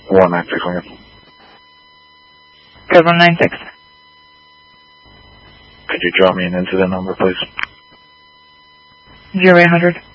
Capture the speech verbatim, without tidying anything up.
one nine six Lincoln. Good, one nine six. Could you drop me an incident number, please? Zero eight hundred.